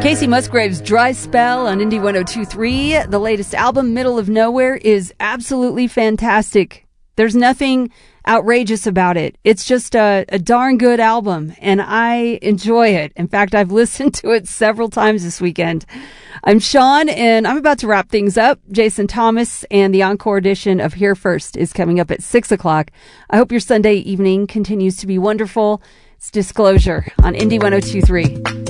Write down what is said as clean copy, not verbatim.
Casey Musgrave's Dry Spell on Indie 102.3. The latest album, Middle of Nowhere, is absolutely fantastic. There's nothing outrageous about it. It's just a darn good album, and I enjoy it. In fact, I've listened to it several times this weekend. I'm Sean, and I'm about to wrap things up. Jason Thomas and the encore edition of Here First is coming up at 6 o'clock. I hope your Sunday evening continues to be wonderful. It's Disclosure on Indie 102.3.